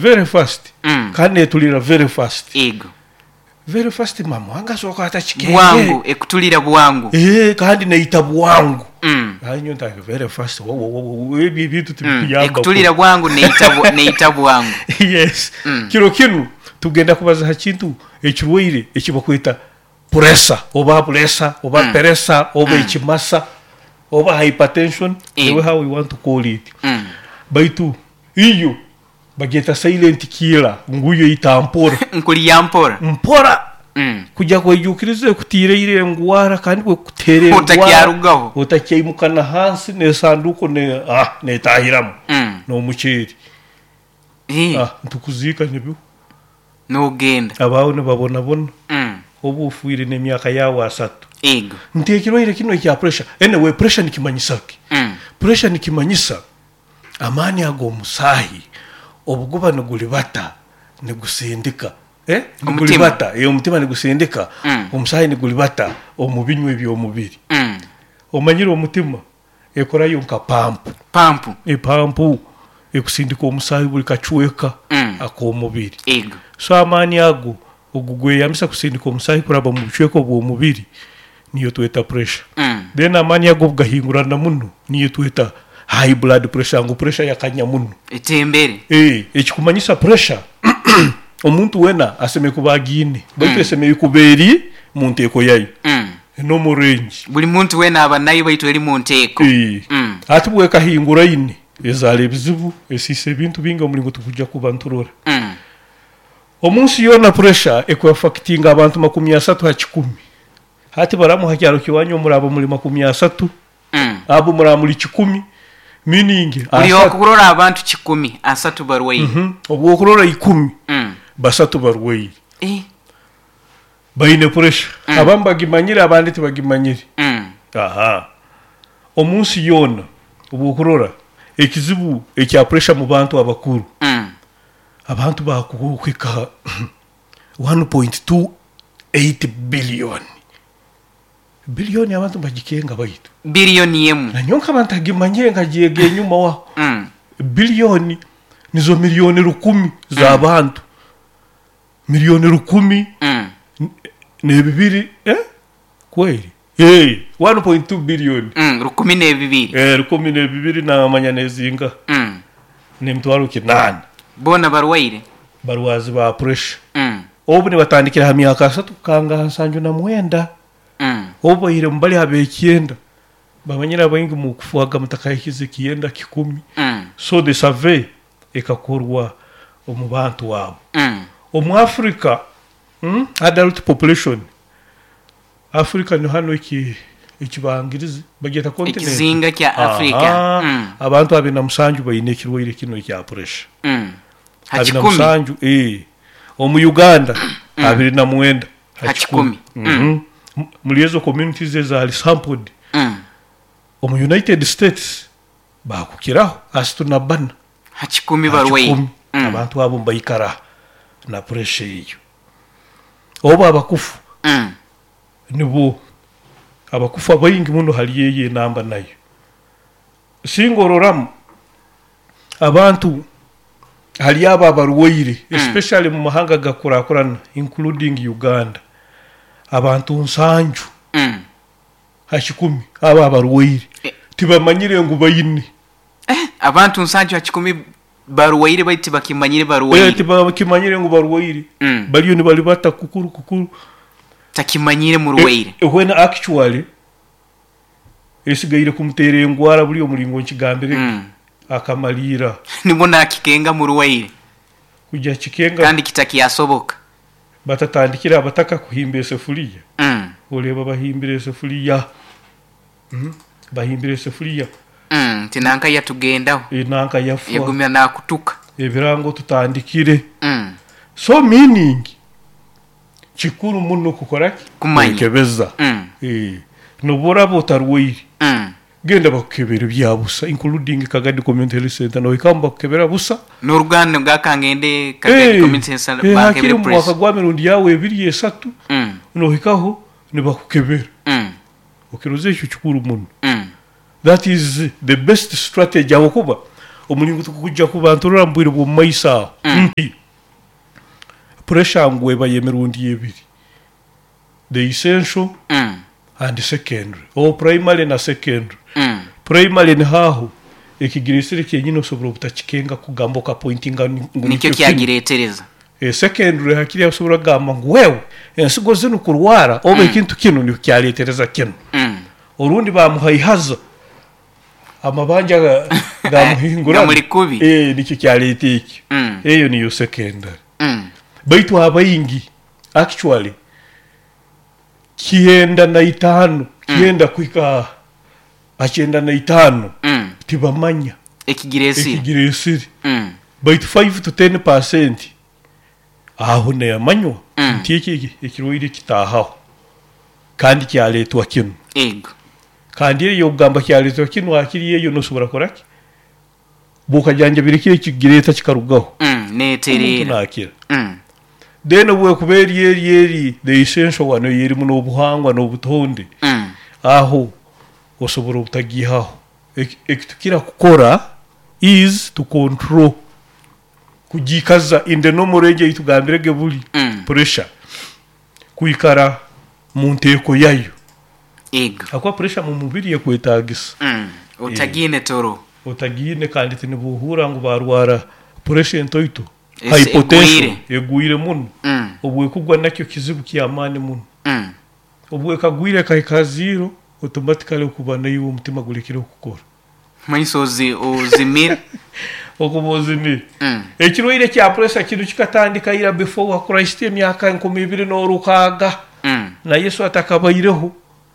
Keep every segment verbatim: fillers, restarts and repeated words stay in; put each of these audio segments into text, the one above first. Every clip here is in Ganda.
very fast mm. kandi etulira very fast ego very fast mama wanga soka atachikenge bwangu ekutulira bwangu eh kandi neita bwangu mm. hanyo ntaka very fast wo wo wo ebi bitu tubiyamba mm. ekutulira bwangu neita neita bwangu yes mm. kiro kinu tugenda kubaza hakintu ekirwire ekibakwita pressure oba pressure oba mm. peresa oba mm. ekimasa oba hypertension the way how we want to call it mm. baitu iyo bageta silent killer nguyo itampora nkuli yampora mpora mm. kujya kwejukirize kutire ire ngwara kandi kwe kutere ngwara utakyarugaho utakyimukana hansi ne sanduko ne ah ne tahiramu mm. no mucheri eh ah ntukuzika nebyo no genda abawo ne babona bona mm. obu ufuire ne myaka yawo asatu ego ntekiro ire kino kya pressure anyway pressure nikimanyisaki mm. pressure nikimanyisa amani ago musahi obuguba nigulibata nigusindika eh nigulibata iyo mutima nigusindika mm. omusahi nigulibata omubinywe byo mubiri mm. omanyiro omutima ekora yonka pampu pampu e pampu ekusindika omusahi buli kachweka mm. akomubiri ego so amani ago ogugwe yamisa kusindika omusahi kuraba mu buchweko bwo mubiri niyo tweta pressure mm. then amani ago gahingurana muno niyo tweta high blood pressure ngo pressure yakanya muno etembere eh ekikumanyisa pressure omuntu wena aseme kubagine baitu eseme kuberi mu nteko yayi mm. no mu range buli muntu wena abanayi baitu eri mu nteko eh mm. ati bwe kahingura ine ezale bizibu esise bintu binga mulingo tukujja kubanturora mm. omunsi yona pressure ekwaffectinga abantu makumi asatu hakikumi hati baramu hakyaro kiwanyo murabo muri makumi asatu mm. abo muramuri kikumi meaning uli okurora abantu kikumi asatu barwayi mhm obwo okurora ikumi mm. basatu barwayi eh bayine pressure mm. abamba gimanyire abandi tibagimanyire mm. aha omunsi yona obwo okurora ekizibu ekya pressure mu bantu abakuru mm. abantu bakukwika one point two eight billion billion abantu bagikenga baitu billion yemu na nyonka abantu agimanyire ngajege nyuma wa mm. billion nizo milioni rukumi za abantu mm. milioni rukumi mm. ne bibiri eh kweli eh one point two billion mm rukumi ne bibiri eh rukumi ne bibiri na manyanezinga mm ne mtwaro kinani bona barwaire barwazi ba pressure mm obu ne batandikira hamyaka asatu kanga nsanju na mwenda mm obu ire mbali habe kienda babanyira bayingi mu kufuaga mutakayikize kienda kikumi mm so the survey ekakorwa omubantu wabo mm omu Africa mm? adult population Africa no hano iki ikibangirize bageta continent ikizinga kya Africa mm. abantu abina musanju bayine kirwire kino kya pressure mm abina musanju eh omu Uganda mm. abiri na mwenda hachikumi mhm mm. muliezo communities ezali sampled mm. omu United States bakukiraho asituna bana hachikumi barwayi mm. abantu abo mbayikara na pressure iyo oba abakufu mm. nibo abakufu abayingi muno haliyeye namba nayo singororam abantu hali aba barwaire mm. especially mu mahanga gakurakurana including Uganda abantu nsanju mm. hashikumi aba barwaire eh. tibamanyire ngo bayine eh abantu nsanju hachikumi barwaire baiti bakimanyire barwaire eh tibakimanyire ngo barwaire mm. baliyo ni bali bata kukuru kukuru takimanyire mu rwaire eh, when actually esigaire kumutere ngwara buli omulingo nkigambire mm. akamalira nibona akikenga mu rwaire kujya kikenga kandi kitaki yasoboka batatandikira abataka kuhimba sefuliya mm. oleba bahimbire sefuliya mhm bahimbire sefuliya mm tinanka yatugendaho inanka yafu yagumya na kutuka ebirango tutandikire mm. so meaning chikuru muno kukoraki kumanyekebeza mm. eh nobora botarwiri mm. genda bakebera byabusa including Kagadi Community Health Center no ikamba bakebera busa n'uruganda ngakangende Kagadi hey, Community Health Center hey, bakebera press mwaka gwa mirundi yawe ebiri esatu mm. no hikaho ne bakukebera mm. okiroze icyo chikuru muno mm. that is the best strategy awokuba omulingo tukujja ku bantu rambwire bwo maisa Mm. pressure ngweba yemirundi ebiri the essential Mm. and secondary o primary na secondary Mm. primary ni haho ekigiresire kyenyine osobora obutakikenga kugamba ka pointinga Nikyo kyagiretereza. e secondary hakiri asobora gamba ngo wewe ensigo zino kurwara oba ikintu kino ni kyaletereza kino Mm. orundi bamuhayihaza amabanja gamuhingura Gamuli kubi. eh nikyo kyalete iki Mm. eyo niyo secondary Mm. baitu abayingi actually kienda na itano kienda kwika achenda na itano Mm. tibamanya Ekigiresire. ekigiresire Mm. baitu five to ten percent aho ne yamanywa Mm. ntiki ekiroire kitahaho kandi kyaletwa kino Ego. kandi iyo gamba kyaletwa kino akiriye yo nosobora koraki bukajanja biriki kigireta kikarugaho Mm. umuntu Neterera. nakira Mm. then bwe kuberi yeri yeri the essential one yeri muno buhangwa no butonde Mm. aho osobora butagihaho ekitukira kukora is to control kujikaza in the normal range itugambirege buli Mm. pressure kuikara mu nteko yayo Ego. akwa pressure mu mubiri yekwetagisa Mm. Utagine toro. otagine kandi tinibuhura ngo barwara pressure ntoito Ese hypotension egwire. egwire muno Mm. obwe kugwa nakyo kizibu kyamani muno Mm. obwe kagwire kahika zero automatically kuba nayo umutima gulikira okukora Mwisozi uzimira. okubozimi Mm. ekirwire kya pressure kintu kikatandika ira before wa Christ emyaka nkumi ibiri n'orukaga Mm. na Yesu atakabayireho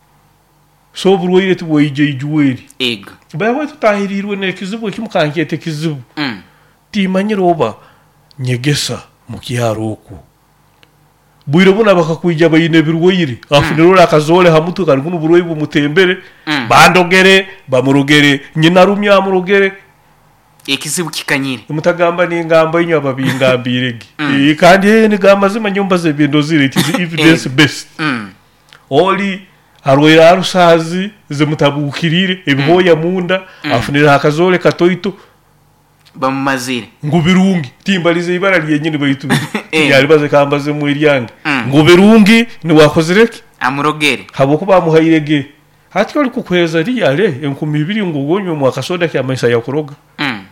so burwire tubwije ijuweri Ego. bawe tutahirirwe nekizibu kimukankete kizibu Mm. timanyira oba nyegesa mu kyaro oku bwire buna bakakwijja bayine birwire afunirora akazole hamutu kali kuno burwayi bumutembere Mm. bandogere bamurugere nyina rumya amurugere Ekizibu kikanyire. mutagamba n'ingamba inyo ababingambirege Mm. Eh, kandi eh, ni gamba zima nyumba ze bindo zire it is evidence based Mm. oli arwera arusazi ze mutabukirire ebihoya munda afunira akazole katoito Bamumazire. ngubirungi timbalize ibara lyenyine baitu Eh. yali baze kambaze mu iryange Mm. ngubirungi ni wakozereke Amurogere. habo kuba muhayirege hati kali kukweza liyale enkumi ibiri ngugonyo mu akasoda kya maisa yakuroga Mm.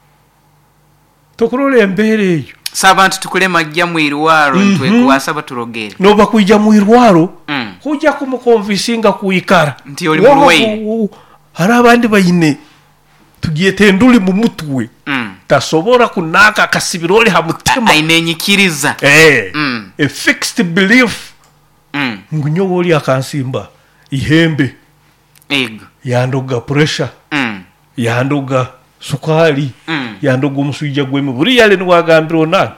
tokurole embere eyo Sabantu tukule majja mu irwaro Mhm. ntwe kuwasaba turogere. no bakwijja mu irwaro Mm. kujja kumukonvisinga kuikara Nti oli mulwaire. hari abandi bayine tugiye tenduli mu mutwe Mm. tasobora kunaka akasibiroli hamutima Ainenyikiriza. eh Mm. a fixed belief Mm. ngunyo woli akansimba ihembe Ego. yandoga pressure Mm. yandoga sukali Mm. yandoga omusujja gwemu buri yale niwagambira onake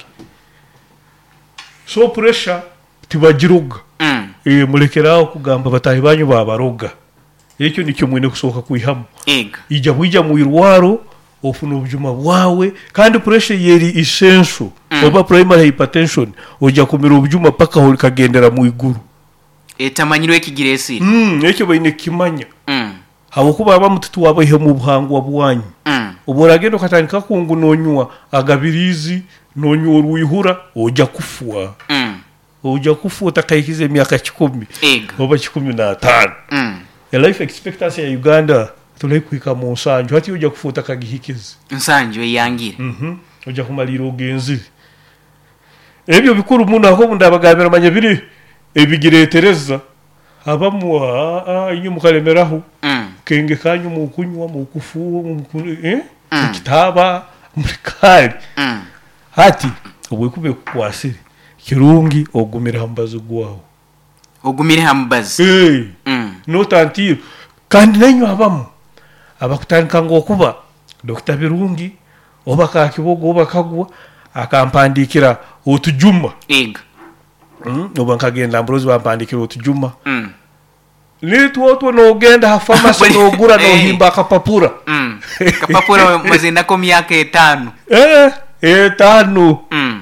so pressure tibagiroga Mm. e, mulekeraho kugamba batahi banyu babaroga ekyo nikyo mwine kusoka kuihamu Ego. ija bwija mu irwaro ofuna obujuma bwawe kandi pressure yeri essential Mm. oba primary hypertension oja kumira obujuma paka holi kagendera mu iguru Etamanyirwe ekigiresire. mm ekyo bayine kimanya Mm. habo kuba abamututu wabahe mu buhangwa bwanyu Mm. oboragendo katandika kungu nonywa agabirizi nonywa orwihura oja kufua Mm. oja kufua takayikize emyaka kikumi Ego. oba kikumi na tano Mm. a life expectancy ya Uganda tulaikwika mu nsanju hati oja kufuta kagihikizi Nsanju eyangire. mhm oja kumalira ogenzi ebyo bikuru muno aho ndabagambira manya biri ebigiretereza abamu a inyo mukalemeraho Mm. kenge kanyu mu kunywa mu kufuwa mu ku- eh Mm. kitaba murikari Mm. hati obwe kube kukwasire kirungi ogumira hambazo gwawo Ogumire hamubazi. eh Mm. notantiro kandi nanyo abamu abakutandika ngokuba Dr Birungi oba kakibogo oba kagwa akampandikira otujuma Ego. mm oba nkagenda mbrozi bampandikira otujuma Mm. nitwo nogenda ha pharmacy nogura Eh. nohimba akapapura Mm. Kapapura mazinako myaka etano. eh etano Mm.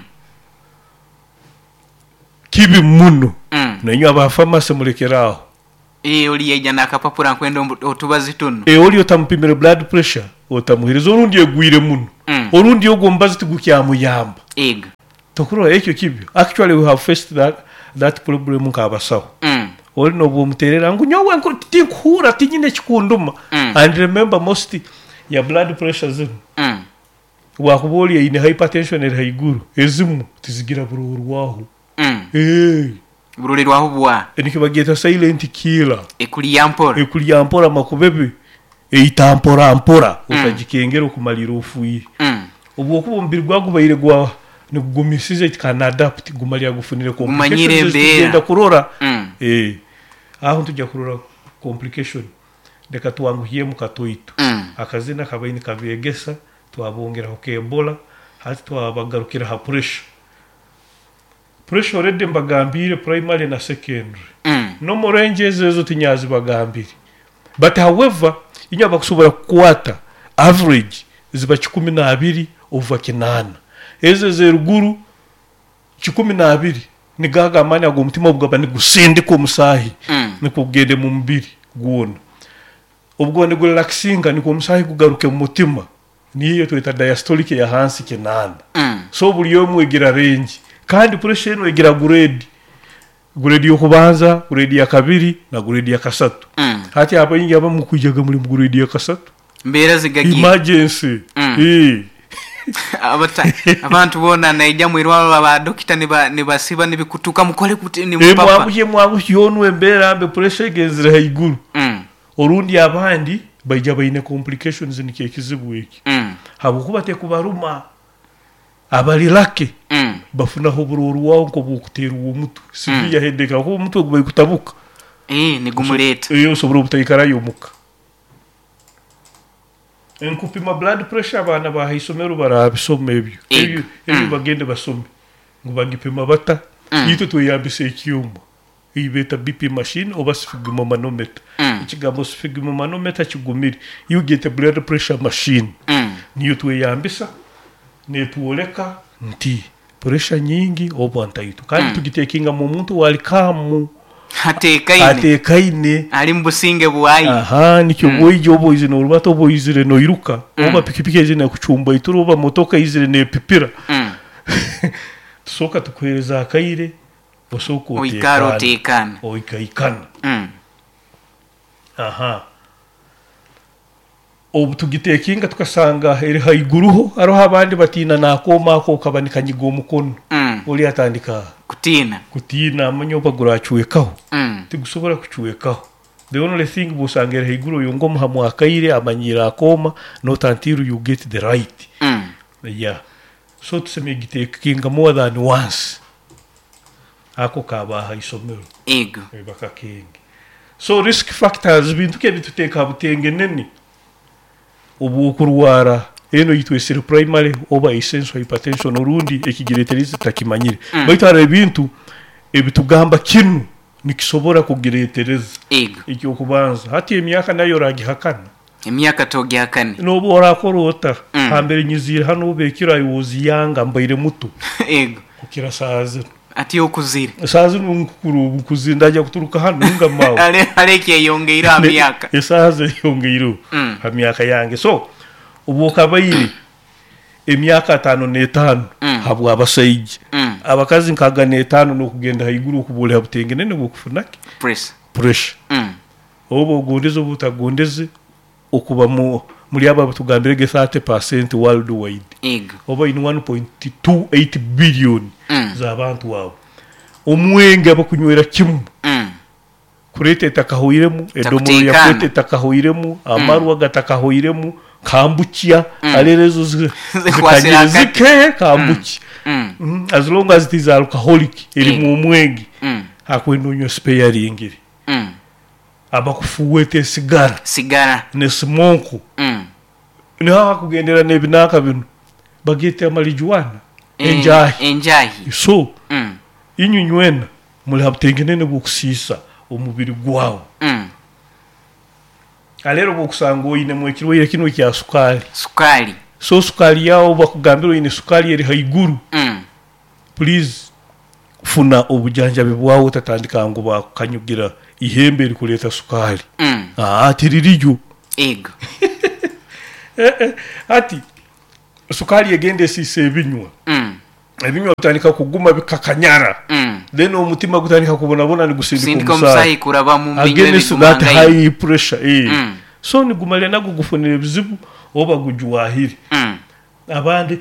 kibi muno Mm. nanyo aba pharmacy mulekeraho Eh oli yeja nakapapura nkwendo otubazi tuno. e oli otampimira blood pressure otamuhereza orundi egwire muno Mm. orundi ogombazi tigukyamuyamba ego tokurora ekyo kibyo actually we have faced that that problem nk'abasawo Mm. oli n'obwomuterera ngu nyowe nko tinkuhura tinyine kikunduma Mm. and remember most ya blood pressure zino Mm. wakuba oli ayine hypertension eri haiguru ezimu tizigira burorwaho Mm. eh burulirwaho bwa enikyo bageta silent killer ekuli yampora ekuli yampora makubebe eitampora mpora utajikengera okumalira ofuye Mm. obwo kuba ombiri gwagubaire gwa nigumisize kana adapt gumalira gufunire Gumanyire complications mbera. tugenda kurora Mm. eh aho tujja kurora complication deka twanguhiye mu katoito Mm. akazina kabaini kabegesa twabongera ko Ebola hati twabagarukira ha pressure pressure already mbagambire primary na secondary Mm. no more ranges ezo tinyazi bagambire but however inya bakusobora kukwata average ziba kikumi na abiri over kinana ezo zeruguru kikumi na abiri ni gaga amanya go mutima bugaba ni gusindika omusahi Mm. ni kugende mu mbiri gwona ubwo ni relaxinga ni ko musahi kugaruke mu mutima niyo twita diastolic ya hansi kinana Mm. so buli yomwe egira range kandi pressure eno egira grade grade yo kubanza grade ya kabiri na grade ya kasatu Mm. hati hapa ingi aba mukujaga muri mu grade ya kasatu mbera zigagi emergency Mm. eh abata abantu bona naija mu irwalo aba dokita ne ba ne basiba ne bikutuka mukole kuti ni e mupapa mwabuye mwabuye yonu embera ambe pressure genzira haiguru Mm. orundi abandi baija bayine complications ni kekizibu eki Mm. habukuba te kubaruma abali lake Mm. bafuna hobururu wao ko bukutera uwo mutu sibiya hedeka ko mutu gubaye kutabuka eh ni gumuleta iyo sobora butayikara yomuka enkupima blood pressure abana bahisomero barabisoma ebyo Ego. ebyo ebyo Mm. bagende basome ngo bagipima bata Mm. yito tuyambise icyuma ibeta B P machine oba sphygmomanometer Mm. ikigambo sphygmomanometer kigumire you get a blood pressure machine Mm. niyo tuyambisa netuoleka nti pressure nyingi oba ntaitu kandi Mm. tugitekinga mu muntu walikamu hatekaine atekaine ali mbusinge buwayi aha nikyo Mm. boyi jobo izino rubato boyi izire no iruka oba pikipiki izine kuchumba ituru oba motoka izire ne pipira Mm. soka tukweza akaire osoko oikaro tekana oikaikana Mm. aha obu tugitekinga tukasanga eri haiguruho aroho abandi batina nakoma ako kabanyikanyigo mukono Mm. oli atandika kutina kutina amanyo bagurachuwekaho Mm. tigusobora kuchuwekaho the only thing busanga eri haiguru yongo muhamu akaire amanyira akoma not until you get the right Mm. yeah so tuseme gitekinga more than once ako kabaha isomero ego bakakenge so risk factors bintu ke bituteka butenge nene ubu kurwara eno yitwesire primary oba essential hypertension urundi ekigireterize takimanyire Mm. baitara ebintu ebitugamba kinu nikisobora kugiretereza ego ikyo kubanza hati emyaka nayo ragihakana emyaka togyakane nobu orakorota Mm. hambere nyizire hano bekira yuzi yanga mbaire muto ego kukira saze ati okuzire saze nkuru kuzindaje kuturuka hano ngamawe ale aleke yongeira myaka esaze yongeiro Mm. ha myaka yange so ubu kabayire emyaka atano n'etano Mm. habwa abasaiji Mm. abakazi nkaga n'etano n'okugenda haiguru okubule habutenge nene bwokufunake press pressure Mm. obo ogondeze obutagondeze okuba mu muri aba batugambirege thirty percent worldwide ego oba in one point two eight billion Mm. z'abantu wabo omwenge abakunywera kimu Mm. kurete takahoiremu edomoro Takutekana. ya kurete takahoiremu amarwa gatakahoiremu kambukia Mm. alerezo zi- Zikwasira zikanyire akati. zike kambuki Mm. Mm, as long as it is alcoholic eri Mm. mu omwenge Mm. akwenda onyo sparing iri Mm. abakufuwete sigara sigara ne smoke Mm. niho akugendera n'ebinaka bino bagete amalijuana Eh, enjahi enjahi so Mm. inyunywena muri habutengenene bwokusisa omubiri gwawo Mm. alero bwokusanga oyine mwekirwaire kino kya sukali sukali so sukali yawo bakugambira oyine sukali eri haiguru Mm. please funa obujanjabi bwawo tatandika ngo bakanyugira ihembe rikuleta sukali Mm. ah tiririjo ego ati sukali egende sise ebinywa mm. ebinywa bitandika kuguma bikakanyara mm. then omutima gutandika kubonabona ni gusindika omusayi kuraba mu binywa that high pressure eh mm. so ni gumalya nago gufunira bizibu oba gujuwahiri mm. abandi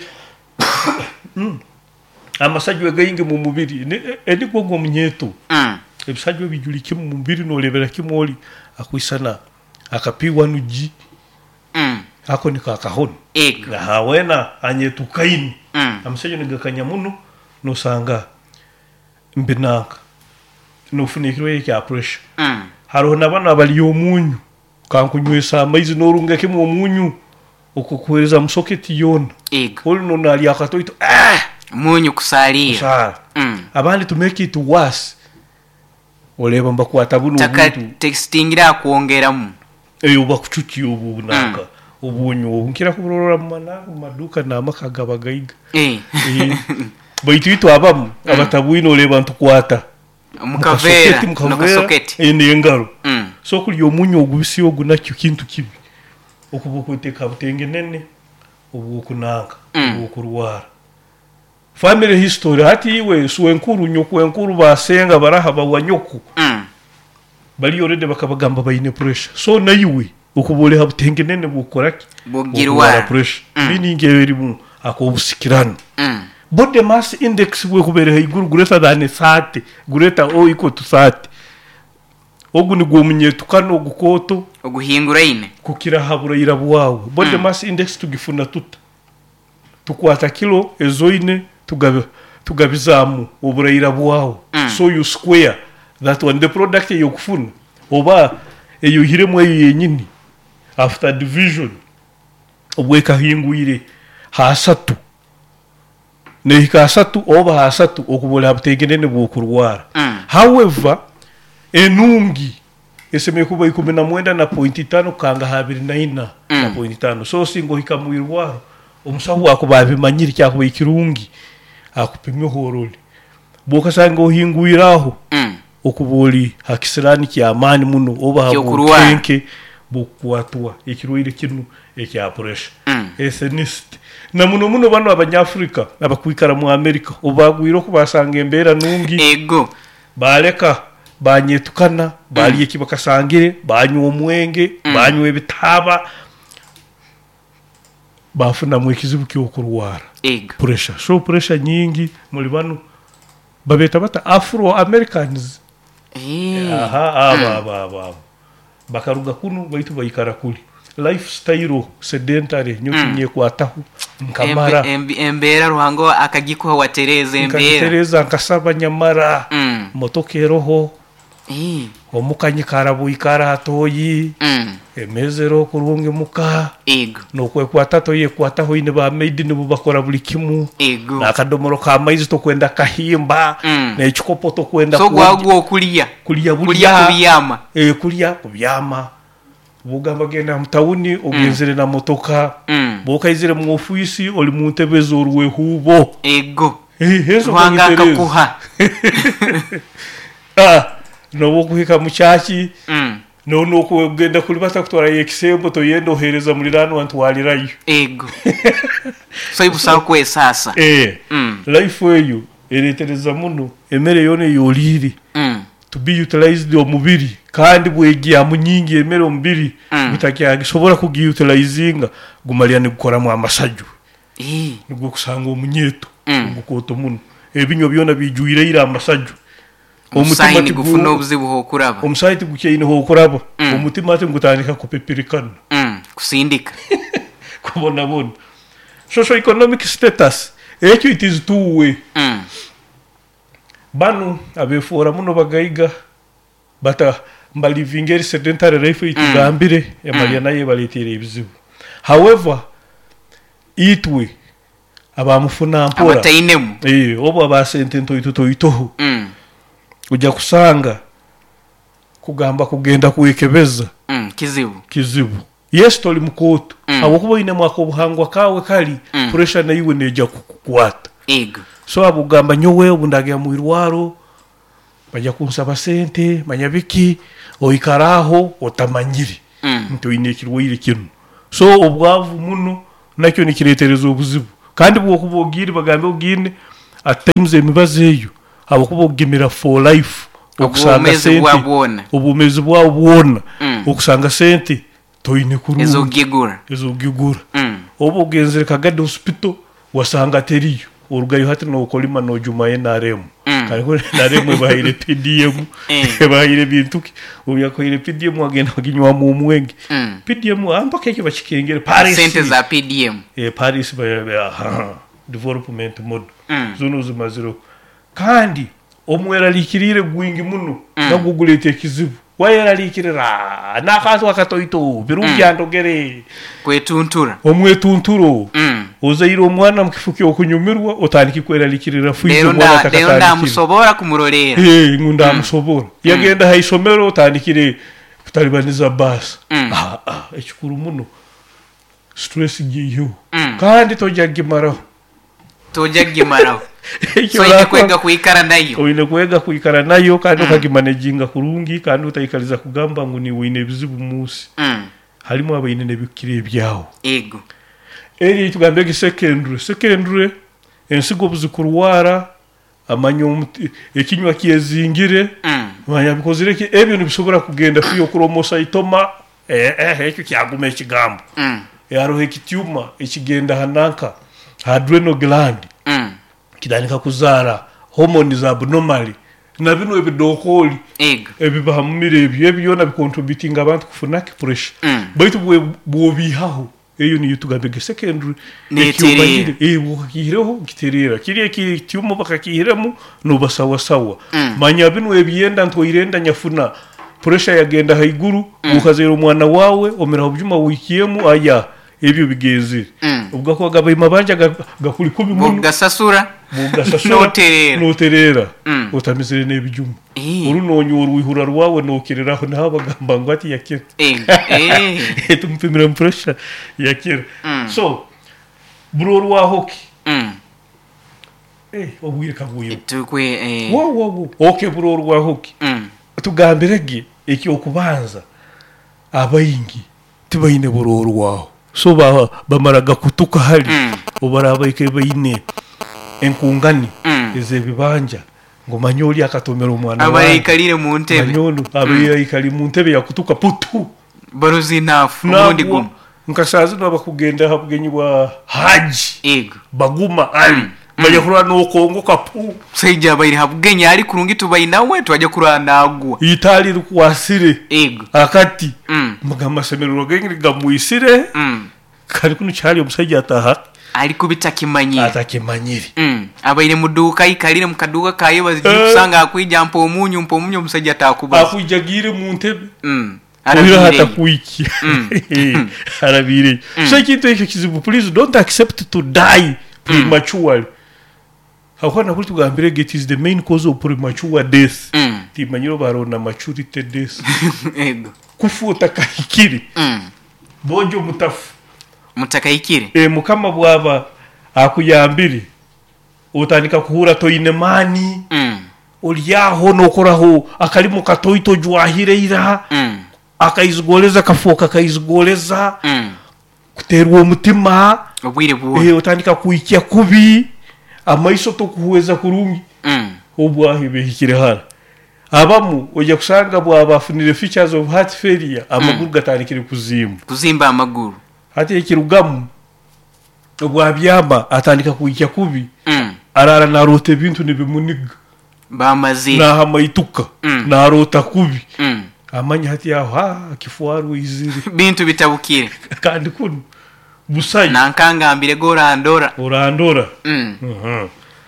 mm. amasajju egayinge mu mubiri edi gongo munyeto mm. ebisajju bijulike mu mubiri no lebera kimoli akwisana akapiwa nuji mm. ako ni kakahoni eg na hawena anyetukaini mm. amasajju nigakanya muno no sanga mbinaka no funikirwe ya pressure mm. haro nabana bali yomunyu kankunywesa amaizi norungake mu munyu okukweza musoketi yona eg olno nali akatoito ah munyu kusalia kusala mm. abandi to make it worse oleba mbakwata buno taka textingira kuongeramu eyo bakuchuki obu naka mm. obunyo obunkira kuburora mu manangu maduka na makagabagaiga eh baitwito abamu mm. abatabuino oleba ntukwata mukavera nokasoketi ene ngaro mm. so kuli omunyo ogubisi ogunakyo kintu kibi okubokoteka butengenene obukunanga mm. obukurwara family history hati iwe suwenkuru nyoku enkuru basenga baraha bawanyoku mm. bali orede bakabagamba bayine pressure so na iwe ukubole habutengenene bukoraki bugirwa pressure mm. bini ngeri mu akobusikirano mm. body mass index bwe kubere hayiguru gureta dane thirty gureta o iko to thirty ogu ni gwomunyetu kano gukoto oguhingura ine kukira habura irabuwawe body mm. mass index tugifuna tuta tukwata kilo ezoine tugabe tugabizamu oburayira bwawo mm. so you square that one the product you kufuna oba eyo hiremo yenyini after division obweka hinguire hasatu ne hikasatu oba hasatu okubola abutegenene bwokurwara mm. however enungi eseme kuba ikumi na mwenda na point tano kanga habiri na ina mm. na point tano so singo hikamwirwaro omusahu akubabimanyiri cyakuba ikirungi akupimye horoli boka sanga ohinguiraho mm. okuboli hakisirani kyamani muno oba habukenke bokwatwa ikirwire kinu ekya pressure mm. ethnist na muno muno bano abanyafrika abakwikara mu America obagwiro kubasanga embera nungi ego baleka banyetukana bali mm. ekibakasangire banywa omwenge mm. banywa ebitaba bafuna mwekizibu kyokurwara eg pressure so pressure nyingi muri bano babeta bata Afro Americans eh aha aba aba aba bakaruga kuno baitu bayikara kuli lifestyle sedentary nyokinye mm. kwatahu nkamara embera ruhango akagikuha watereze embera tereza nkasaba nyamara mm. motokeroho eh omukanye karabu ikara hatoyi mm. emezero kurunge muka ego no kwe kwatato ye kwataho ine ba made ni bubakora buli kimu ego na kadomoro ka maizi to kwenda kahimba mm. na ekikopo to kwenda so gwagwo kulia kulia kulia kubiyama eh kulia kubyama bugamba genda mtawuni ogenzere mm. na motoka mm. bokaizire mu ofisi oli mu ntebezo ruwe hubo ego eh hezo wanga kakuha ah no bokuhika mu chachi mm. no no kugenda kuli batakutwara yekisembo to yendo hereza mulirano wantu walirayo ego so ibusal kwe sasa eh mm. life weyo eretereza muno emere yone yoliri mm. to be utilized omubiri kandi bwegiya munyingi emere omubiri mm. bitakiya gishobora kugiutilizinga gumaliane gukora mu amasajju eh nubwo kusanga omunyeto mm. gukoto muno ebinyo byona bijuire ira amasajju omutima tigufuna obuzibu hokuraba omusayi tigukyine hokuraba mm. omutima ati ngutandika kupepirikana mm. kusindika kubona bona socio economic status ekyo it is two way mm. banu abefora muno bagaiga bata mbalivingeri sedentary life itugambire mm. yamaliya mm. naye baletere ibizibu however itwe abamufuna mpora abatainemu eh obo abasente ntoito toito mm. ujya kusanga kugamba kugenda kuwekebeza mm. kizibu kizibu yes toli mukoto mm. abokuba ine mwako buhangwa kawe kali mm. pressure na iwe neja kukwata ego so abugamba nyowe ubundaga mu irwaro bajya kunsaba sente manyabiki oikaraho otamanyiri mm. nto inekirwire kinu so obwavu muno nakyo nikiretereza obuzibu kandi bwokuba ogire bagambe ogine at times emibazo eyo abakuba ogemera for life okusanga sente obumezi bwawo bwona okusanga sente toyine kurungi ezo gigura ezo gigura obo ogenzere kagade hospital wasanga teriyo orugayo hati no kolima no jumaye na remu kandi na remu bahire P D M bahire bintuki uya kohire P D M agenda baginywa mu mwenge P D M amba keke bachikengere Paris sente za P D M eh Paris ba development mode zono zimaziro kandi omwera likirire gwingi muno na Google tekizibu wayera likirira nakazo akatoito birungi andogere kwetuntura omwetunturo ozaire omwana mukifuki okunyumirwa otandiki kwera likirira fuizo mwana takatandiki lero ndamusobora kumurorera eh ngunda musobora yagenda haisomero otandikire kutalibaniza bas ah ah ekikuru muno stress giyo kandi tojagimaraho tojagimaraho so ine kwega kuikara nayo oine kwega kuikara nayo kandi ukagimanejinga kurungi kandi utayikaliza kugamba ngo ni wine bizibu musi harimo abayine nebikire byawo ego eri tugambe secondary secondary ensigo buzikurwara amanyo ekinywa kiyezingire manya bikozire ki ebyo nibisobora kugenda fiyo kuromosa itoma eh eh ekyo kyagume ekigambo yaro ekituma ekigenda hananka adrenal gland kidanika kuzara hormones abnormally na bino ebidokoli ego ebibahamire ebyo ebyona bicontributing abantu kufuna pressure baitu bwobihaho eyo ni yutugambe secondary neterera eh wokireho kiterera kiriye kituma bakakihiremu no basawa sawa manya bino ebyenda ntoirenda nyafuna pressure yagenda haiguru ukazera umwana wawe omera obyuma wikiyemu aya ebyo bigeze ubwo ko gabaye mabanja gakuri kubi muno gasasura mugasasura noterera noterera utamizire nebijuma urunonyo uruhura rwawe nokereraho nabagamba ngo ati yakira eh tumpimira pressure yakira so bro rwa hoki eh obwire kabuyo tukwe eh wo wo okay bro rwa hoki tugambirege eki okubanza abayingi tibayine bro rwaho so ba bamaraga kutuka hali obaraba ikebayine enkungani eze bibanja ngo manyoli akatomera umwana abaye ikalire mu ntebe manyolo abaye ikali mu ntebe yakutuka putu baruzi nafu mundi gum nkasazi no bakugenda habugenywa haji ego baguma ali baje kurwa no kongo kapu seija bayiri habugenya ari kurungi tubayi nawe twaje kuranagwa itali rukwasire ego akati mugamba semerero gengiri gamuisire kari kuno cyari omusajja ataha ari kubita kimanyiri atakimanyiri mm abayire muduka ikalire mukaduka kaye bazije kusanga akwijja mpo omunyu mpo omunyu omusajja atakuba akujagire mu ntebe mm arabira hata kuiki arabire so kintu ekyo kizibu please don't accept to die prematurely hakwana kuri tugambire it is the main cause of premature death timanyiro barona maturity death ego kufuta kahikiri bojo mutafu mutakayikire e mukama bwaba akuyambiri utandika kuhura toyine mani mm ulyaho nokoraho akalimu katoito jwahireira mm akaizgoleza kafoka kaizgoleza mm kuterwa umutima obwire bwo e utandika kuikia kubi amaiso to kuweza kurungi mm obwahi behikire hara abamu oje kusanga bwaba afunire features of heart failure amaguru gatandikire kuzimba kuzimba amaguru hati ekirugamu obwabyama atandika kuikia kubi mm arara narote bintu nibimuniga bamazi na hamaituka mm. narota kubi mm amanya hati yaho ha kifuaru izire bintu bitabukire kandi kuno busayi nankanga ambire gorandora orandora mm mhm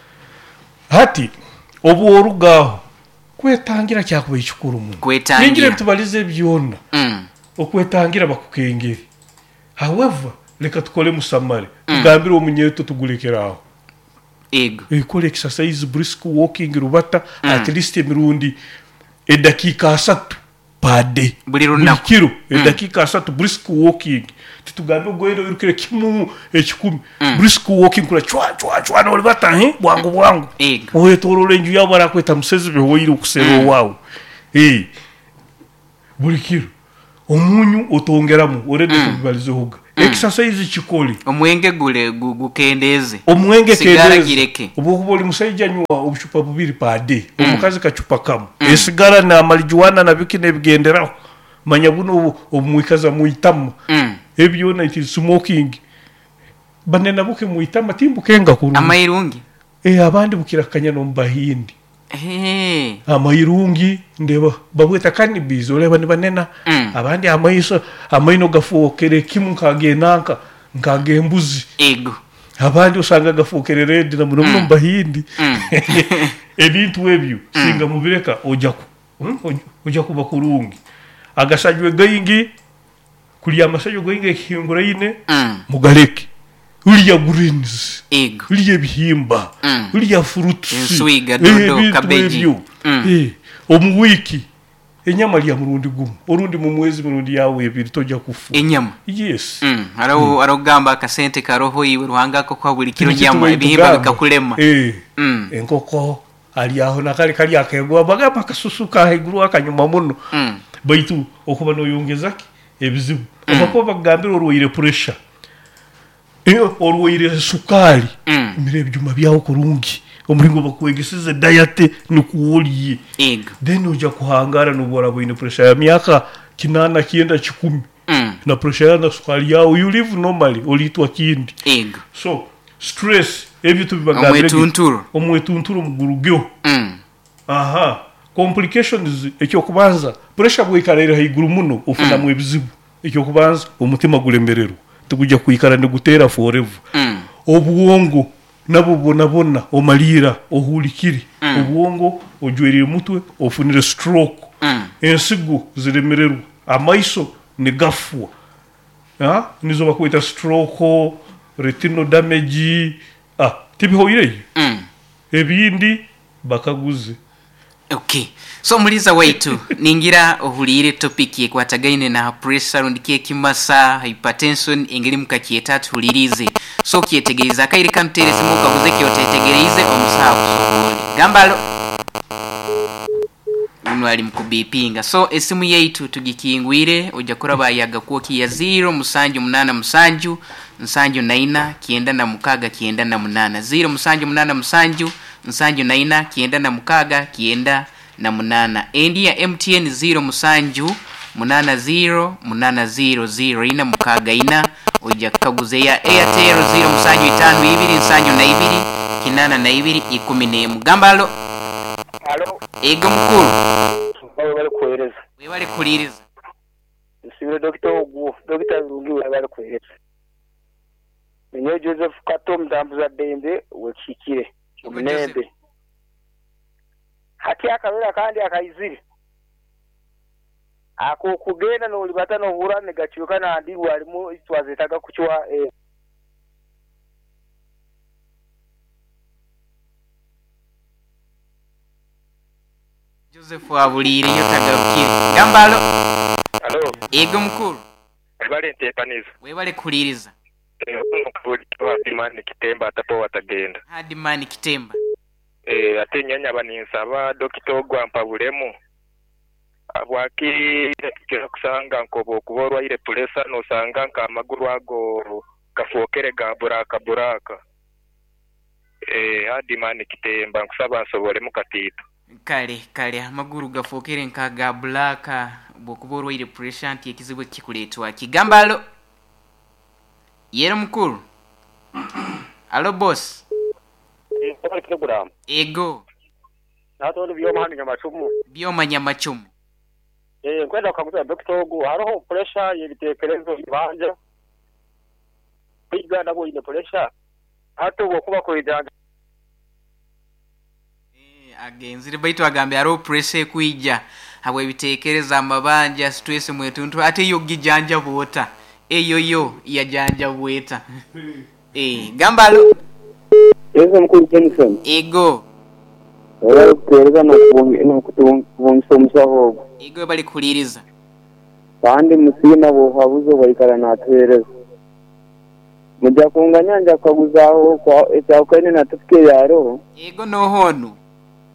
hati obuorugaho kwetangira cyakuba ikikuru mu kwetangira ngire tubalize byonna mm okwetangira bakukengeri however leka tukole musamari tugambire mm. omunyeto tugulekeraho ego ekole exercise brisk walking rubata mm. at least emirundi edakika satu pade buli runako kiro edakika satu brisk walking titugambe goero irukire kimu ekikumi mm. brisk walking kula chwa chwa chwa no rubata he bwangu bwangu ego oye torole nju yabara kweta musezi behoyire kusero mm. wawo eh buli kiro omunyu otongeramu orede kubalize hoga exercise chikoli omwenge gule gukendeze omwenge kendeze obo kuboli musajja nywa obuchupa bubiri pa day omukazi kachupa kamu esigara na malijuana na bikine bigenderaho manya buno omwikaza muitama ebyo na it is smoking banena buke muitama timbukenga kuru amairungi eh abandi bukirakanya no mbahindi eh amairungi ndeba babweta cannabis oleba ni banena mm. abandi amayiso amaino gafokere kimu kagenanka nkagembuzi ego abandi usanga gafokere red na muno mm. mbahindi mm. ebintu ebyo mm. singa mubireka ojaku hmm? ojaku bakurungi agasajwe gayingi kuli amasajwe gayingi kihingura ine mm. mugaleke uliya greens ego uliya bihimba mm. uliya fruits swiga dodo eh, cabbage mm. eh omwiki enyama lya murundi gumu orundi mu mwezi murundi yawe ebiri toja kufu enyama yes mm. aro mm. arogamba akasente karoho iwe ruhanga ko kwa buli kilo nyama ebihimba bikakulema eh mm. enkoko ali aho nakali kali akegwa bagamba kasusuka heguru akanyuma muno mm. baitu okuba no yongezaki ebizibu mm. okako bagambira orwire pressure iyo orwire sukali mm. mire byuma byawo kurungi omuringo bakwegesize diet nukuwoliye ego then uja kuhangara nubora bwine pressure ya miaka kinana kienda chikumi mm. na pressure na sukali yawo you live normally olitwa kindi ego so stress ebitu bibagambira omwetunturo omwetunturo mugurugyo mm. aha complications ekyo kubanza pressure bwikarira haiguru muno ufuna mm. mu ebizibu ekyo kubanza umutima gulemberero tukuja kuikara ne gutera forever mm. obuwongo nabo bona bona omalira ohulikiri mm. obuwongo ojwerire mutwe ofunire stroke mm. ensigo ziremererwa amaiso ne gafwa ha nizo bakwita stroke retinal damage ah tibihoire mm. ebindi bakaguze okay so muliza waitu ningira ohulire topic ye kwatagaine na pressure rundikie kimasa hypertension ingiri mukakietatu hulirize so kietegereza kairi kantere simuka kuzeki otetegereze omusaha kusokoni gambalo uno ali mkubipinga so esimu yaitu tugikingwire ojakura bayaga kuwa kia zero musanju munana musanju musanju naina kienda na mukaga kienda na munana zero musanju munana musanju musanju naina kienda na mukaga kienda na munana endi ya M T N zero musanju munana zero munana zero zero ina mukaga ina oja kaguze ya Airtel zero musanju itanu ibiri musanju na ibiri kinana na ibiri ikumi n'emu gambalo alo ego mukuru wewe bali kueleza wewe bali kuliriza sibire doctor ogu doctor rungi wewe bali kueleza Nyo Joseph Katom ndambuza dembe wekikire umunebe hati akabera kandi akayizire ako kugenda no libata no hura negachuka na ndi walimu itwazetaga kuchwa eh. Joseph abulire yotagarukire gambalo alo ego mukuru bali ntepaniza webale kuliriza eh hadi kitemba atapo watagenda hadi mani kitemba eh ate nyanya baninsaba dokito gwampa bulemu abwaki kira kusanga nkobo kuborwa ile pulesa no sanga nka amaguru ago kafokere ga buraka buraka eh hadi mani kitemba nkusaba nsobole mukatito kale kale amaguru gafokere nka ga buraka bokuborwa ile pressure anti ekizibwe kikuletwa kigambalo yero mukuru alo boss eh kilogram ego nato byoma handi nyamachumu byoma nyamachumu eh kwenda kaguza doctor go haro pressure yebitekerezo ibanja biga nabo ile pressure hato bokuba ko idanga eh agenzire baitu agambe haro pressure kuija habwe ibitekereza amabanja stress mwetuntu ate yo gijanja bota eyo yo ya janja bweta eh gambalo eze mkuru Jensen ego wala kutereza no kubonga no kutubonga umusaho ego bali kuliriza kandi musina bo habuzo bayikara natereza mujya kunganya njya kaguzaho kwa ecyakene natufike yaro ego no hono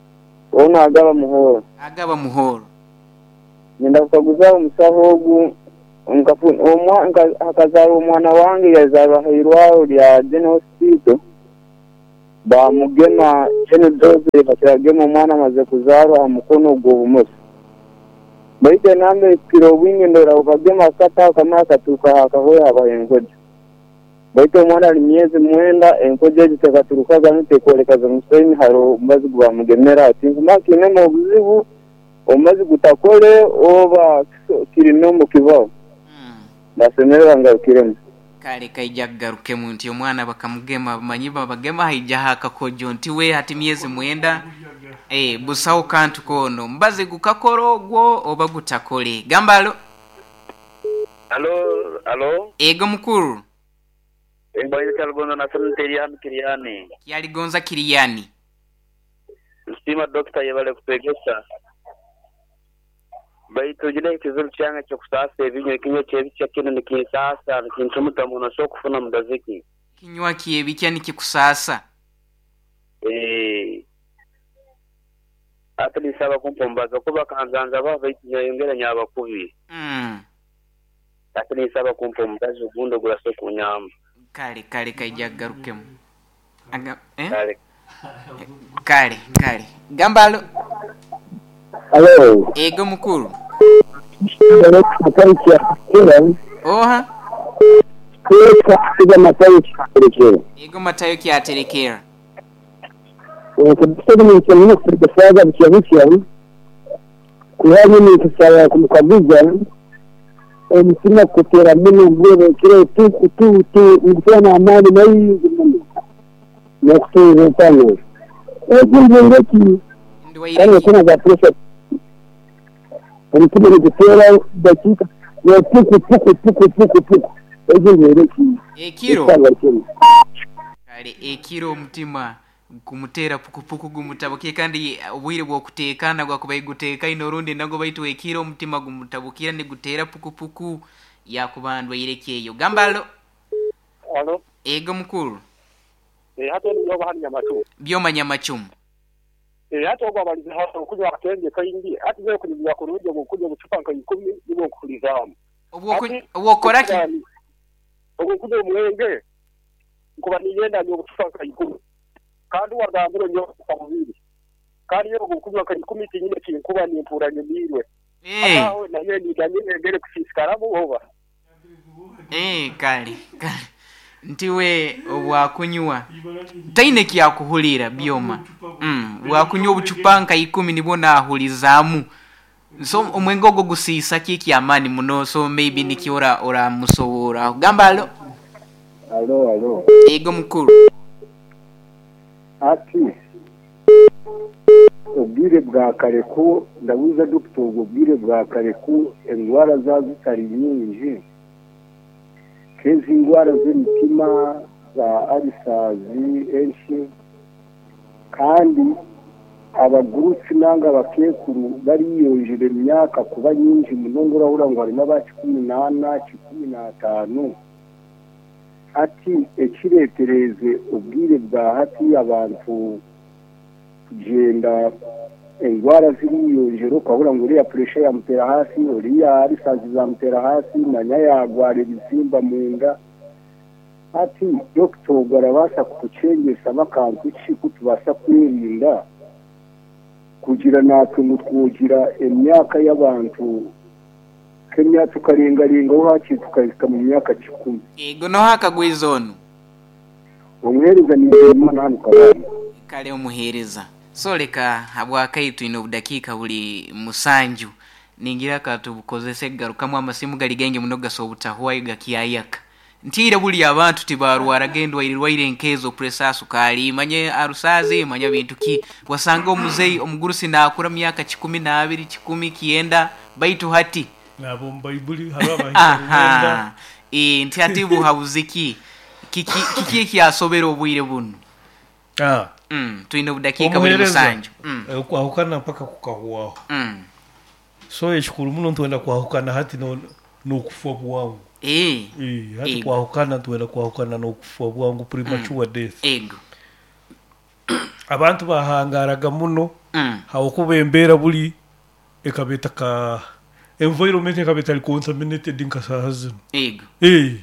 ona agaba muhoro agaba muhoro nenda kukaguzaho umusaho nkafuna omwa akazara omwana wange yazaba hairwaro lya General Hospital bamugema chene doze bakiragema omwana amaze kuzarwa mukono gwobumoso baite nambe kiro winge ndora ukagema kata kama katuka akahoya abayengoje baite omwana ali myezi mwenda enkoje zitekaturukaga nitekolekaza musenyi haro mbazi bwamugemera ati nkumakine mu buzibu omazi gutakole oba kirino mu kivao basemera ngarukiremo kale kaijagaruke muntu omwana bakamugema manyiba bagema haijaha kakojo nti we hati myezi mwenda eh busawo kantu kono mbaze gukakorogwo oba gutakole gambalo Allo allo ego mukuru embaye kalgono na santerian kiriani yali gonza kiriyani stima doctor yebale kupegesa baito jile kizuru cyanga cyo kusasa ebinyo kinyo cyebicha kino nikisasa nikinchumuta muno so kufuna mudaziki kinywa kiyebicha nikikusasa eh atali saba kumpombaza kuba kanzanza ba baito yongera nyaba kubi mm atali saba kumpombaza gundo gula so kunyama kale kale kaijagarukemu aga eh kale kale kale gambalo Hello. ego mukuru Hello, matanki ya kila. oha Kwa kuja matanki ya kila. ego matayo kyaterekera Ukubisema ni mchemino kufaga mchiavishia. Kuhani ni kusaya kumkabuza. Msima kutera mini mbele kile tu kutu tu mkana amani na hii na kutu tano. Ego ngeki ndo kama ile kuna za pressure. Mkima ni kutera dakika ya puku puku puku puku puku. Ego ngeki. ekiro kale ekiro mutima kumutera pukupuku gumutabukiye kandi obwire bwo kutekana gwa kubayi guteka inorundi nago baitu ekiro mutima gumutabukira ni gutera pukupuku yakubandwa irekeyo gambalo allo ego mukuru eh hato ni yoba hanya matu byoma nyamachumu eh hato oba bali hato kujya akenge kayindi ati byo kunywa kuruje mu kujya gucupa nkayikumi nibo kulizamu obwo obwo koraki obwo kujya umwenge kuba niyenda nyo gucupa nkayikumi kandi wagambiro nyo kumubiri kandi yo gukunywa kayikumi kinyine kinkuba ni impuranye mirwe eh aho na yeni ganyine ngere kufiskara mu oba eh kale kale ntiwe obwakunywa taine kyakuhulira byoma mm bwakunywa obucupanka ikumi nibona ahulizamu so omwengo ogo gusisa kiki amani muno so maybe nikiora ora musowora gambalo Allo allo. ego mukuru Ati ubwire bwa kare ko ndabuza dufite ubwire bwa kare ko indwara zazitari nyinshi kezi indwara z'imitima za arisazi enshi kandi abagurutsi nanga abakekuru bariyonjere imyaka kuba nyinshi munongo urahura ngo hari n'abaci kumi n'ana kumi n'atanu ati ekiretereze ubwire bwa hati abantu kugenda indwara ziriyonjero ukabura ngo uriya pressure yamutera hasi uriya arisazi zamutera hasi nanya yagwara ibisimba mu nda ati doctor garabasha kucengesa bakantu iki kutubasha kwirinda kugira natwe mutwugira imyaka y'abantu kenya tukarengarenga aho haki tukahita mu myaka kikumi ego no hakagwizono umwereza ni Imana hano kabari kale umuhereza so leka habwakaitu ino budakika buli musanju ningira katubukozese garukamwe amasimu galigenge munoga so butahwaye gakiyayaka ntira buli abantu tibarwara gendwa irirwaire enkezo presasu kali manye arusazi manya bintu ki wasanga omuzei omugurusi nakura myaka kikumi na abiri kikumi kienda baitu hati nabo mbayibuli haraba aha eh ntatibu habuziki kiki kiki kiasobera obwire buno ah mm tuine budakika buli musanju mm kwahukana mpaka kukahuwa mm so ekikuru muno ntwenda kwahukana hati no nokufwa bwangu eh eh hati kwahukana twenda kwahukana nokufwa bwangu premature death ego abantu bahangaraga muno mm hawo kubembera buli ekabeta ka environment ekabetali contaminated nkasazino ego eh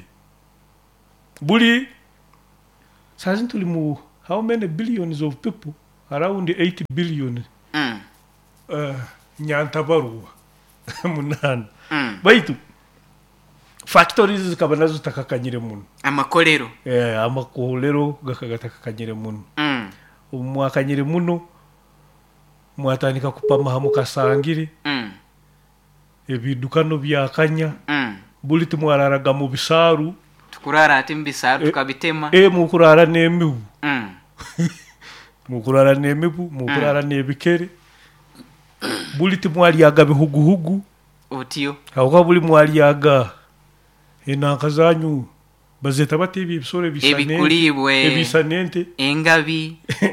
buli sazin tuli mu how many billions of people around eighty billion mm uh, nyantabarua munana mm baitu factories zikabanazo takakanyire muno amakolero eh amakolero gakagatakakanyire muno mm umwakanyire muno mwatandika kupama hamu kasangire mm ebidukano byakanya mm buli tumwararaga mu bisaru tukurara ati mbisaru tukabitema e mukurara nemibu mm mukurara nemibu mukurara nebikere buli tumwaliyaga bihuguhugu otiyo aho buli mwaliyaga enanka zanyu bazeta batebi ibisore bisanente ebikulibwe ebisanente engabi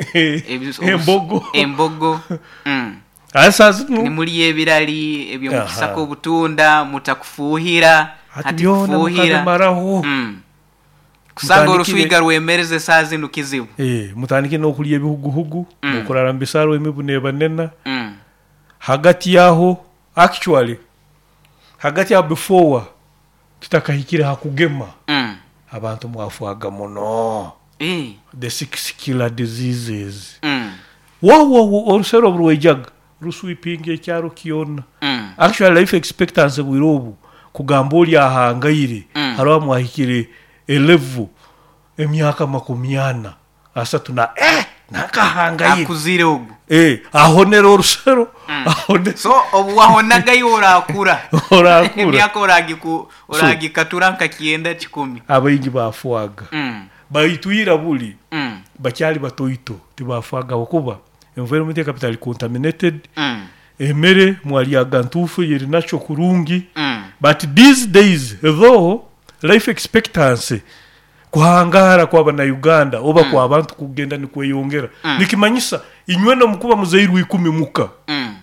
embogo embogo mm asazinu ni muri ebirali ebyo mukisako obutunda mutakufuhira hati kufuhira maraho mm kusanga uruswiga rwemereze sazi nukizibu eh mutandike no kuliye bihuguhugu mukurara mbisaro emibuneba nena mm hagati yaho actually hagati ya before tutakahikira hakugema mm abantu mwafuaga muno eh the six killer diseases mm wow wow orusero rwejaga ruswipinge cyaro kiona mm actually life expectancy bwirobu kugamboli ahangayire mm. harwa mwahikire elevu emyaka makumyana asa tuna eh nakahangayire akuzire ugu eh ahonera orusero mm. ahone so obu wahonaga yorakura orakura emyaka oragiku oragikaturanka kienda kikumi abayingi bafuaga mm bayitwira buli mm bakyali batoito tibafuaga okuba environment capital contaminated mm emere mwaliyaga ntufu yeri nacho kurungi mm but these days though life expectancy kuhangara kwa bana Uganda oba mm. kwa abantu kugenda ni kweyongera mm. nikimanyisa inywena mukuba muzairu ikumi muka mm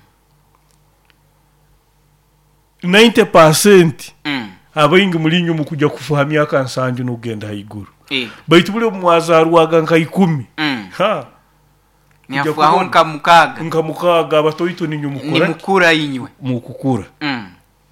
ninety percent mm abayingi mulinyo mukujya kufahamya kansanju no genda haiguru eh baitu bule mwazaruwaga nka ikumi mm ha nyafuaho nka mukaga nka mukaga abatoito ninyo mukura ni mukura inywe mukukura mm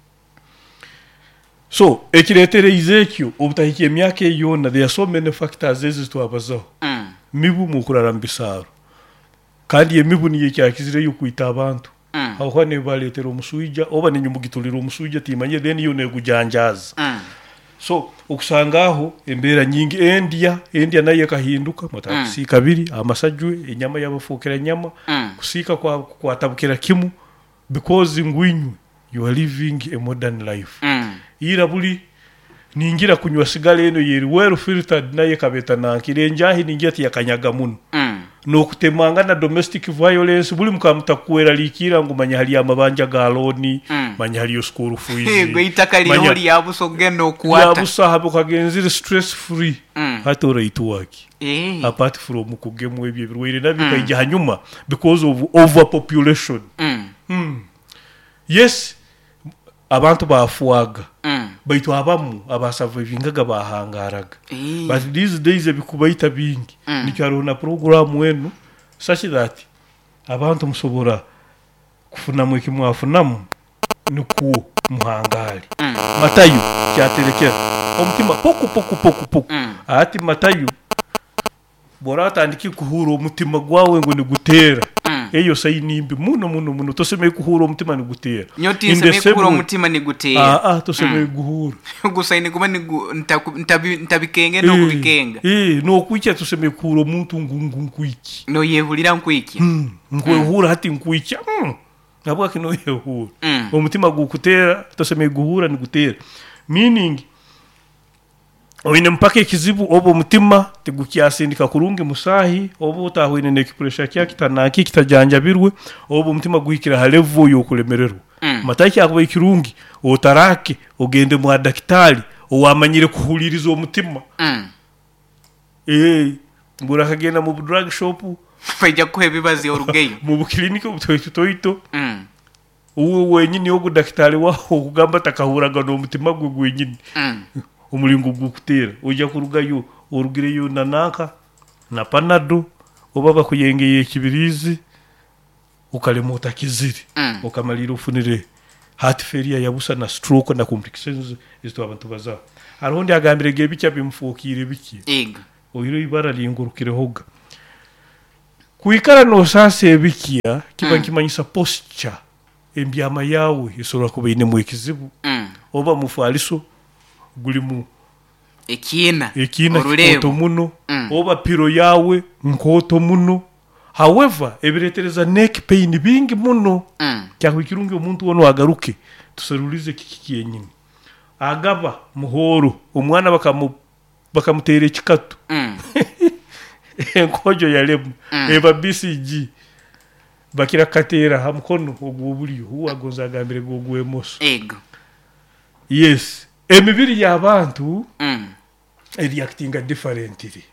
so ekiretere izekyo obutahikiye myaka yona there are so many factors ezi twabazaho mm mibu mukurara mbisaro kandi emibu niye cyakizire yo kwita abantu mm aho ne baletera umusuija oba ninyo mugitulira umusuija timanye then yo ne gujanjaza mm so okusangaho embera nyingi India India naye kahinduka matakusi mm. kabiri amasajwe enyama yabafukira nyama mm. kusika kwa kwatabukira kimu because ngwinyu you are living a modern life mm ira buli ningira kunywa sigale eno yeri well filtered naye kabeta nankire njahi ningira yakanyaga muno mm no kutemanga na domestic violence buli mukamutakwera likira ngo manya hali amabanja galoni mm. manya hali yo school fees ego itakali hori yabuso gendo kuata yabusa habo kagenzire stress free mm. hatora ituwaki eh apart from kugemwe ebyo birwire nabikajya mm. hanyuma because of overpopulation mm mm. yes abantu bafuaga mm baitu abamu abasurvivingaga bahangaraga eh but these days ebikubaita bingi mm. nikyaro na program wenu such that abantu musobora kufuna mu kimwafunamu nuko muhangari mm. Matayo cyaterekera omutima poku poku poku poku mm. ati Matayo borata andiki kuhura omutima gwawe ngo ni gutera mm. eyo sayinimbi muno muno muno toseme kuhura omutima ni gutera nyoti nseme kuhura omutima ni gutera ah ah toseme mm. guhura gusaini kuba ni ntabikenge no kubikenga eh no kwicha toseme kuhura omuntu ngungu nkwiki no yehulira nkwiki mm. nkwehura hati nkwicha mm. nabwo kino yehura mm. omutima gukutera toseme guhura ni gutera meaning oine mpaka ikizibu obo mutima tegukyasindika kurungi musahi obo utahwine ne kipresha kya kitanaki kitajanjabirwe obo mutima guhikira halevo yo kulemererwa mm. mataki akaba ikirungi otarake ogende mu daktari owamanyire kuhuliriza omutima mm. eh ngura kagenda mu drug shop fajja ko ebibazi orugeyo mu buklinike ubutoito toito mm. uwe wenyini ogu daktari waho kugamba takahuraga no mutima gwe gwenyini mm. umulingo gukutera ujya kurugayo urugireyo nanaka na panado obaba kuyengeye kibirizi ukalemo utakiziri mm. ukamalira ufunire heart failure yabusa na stroke na complications izo abantu baza hariho ndi agambire ge bica bimfukire biki ego oyiro ibara lingurukire hoga kuikara no sase bikia kiba mm. kimanyisa posture embyama yawe isora kuba ine mu ekizibu mm. oba mufaliso gulimu ekina ekina koto muno mm. oba piro yawe nkoto muno however ebiretereza neck pain bingi muno mm. cyangwa kirungi umuntu wono agaruke tusarulize kiki yenyine agaba muhoro umwana bakamu bakamutere kikatu mm. enkojo yalemu mm. eba B C G bakira katera hamukono ogubulyo huwa gonza gambire gogwemoso ego yes emibiri y'abantu mm. reactinga differently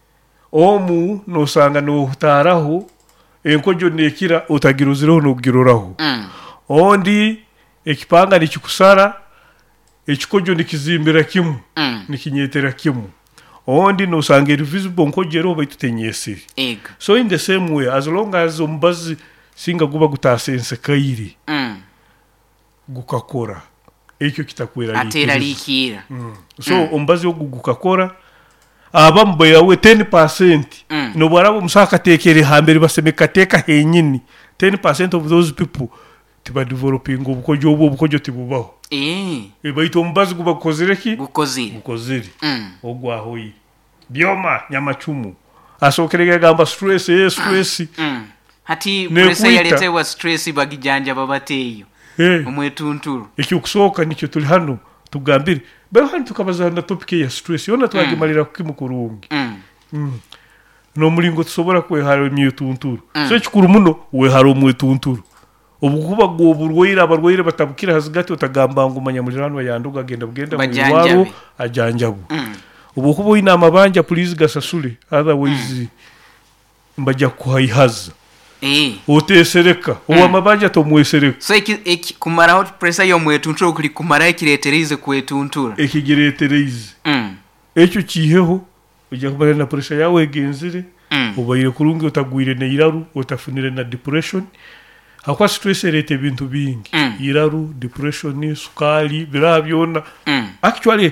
omu no sanga no hutaraho enkojo nekira utagiruzireho no giroraho mm. ondi ekipanga nikikusara ekikojo nikizimbira kimu mm. nikinyetera kimu ondi no sanga invisible nkojero bayitutenyese ego so in the same way as long as umbazi singa guba gutasense kairi mm. gukakora ekyo kitakwera atera likira mm. so mm. umbazi ogugukakora abambo yawe ten percent mm. no barabo musaka tekere hambere basemeka teka henyini ten percent of those people tiba developing ubukojo obo ubukojo tibubaho eh e bayito umbazi guba kozereki gukozire gukozire mm. ogwahoyi bioma nyamachumu asokerege gamba stress eh stress mm. hati pressure yaletewa stress bagijanja babateyo hey. umwetunturu iki ukusoka nicyo turi hano tugambire bero hano tukabaza na topic ya stress yona twagimalira kukimukurungi mm. mm. no mulingo tusobora kwe haro imyetunturu mm. so kikuru muno we haro umwetunturu obukuba goburwira abarwire batabukira hazigati utagamba ngo manyamulirano yanduga agenda bugenda mu waro ajanjabu mm. ubukubo ina amabanja please gasasule otherwise mm. mbajya kuhayihaza eh utesereka mm. uwa mabanja to mwesereka so iki, iki kumara hot pressure yo mwetunturu kuri kumara ikireterize kwetuntura ikigireterize mm. echo kiheho ujya kumara na pressure yawe genzire mm. ubayire kurungi utagwire ne iraru utafunire na depression akwa stress rate bintu bingi mm. iraru depression sukali birabyona mm. actually